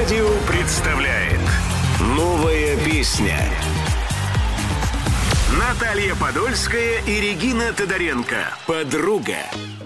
Эльрадио представляет «Новая песня». Наталья Подольская и Регина Тодоренко. «Подруга».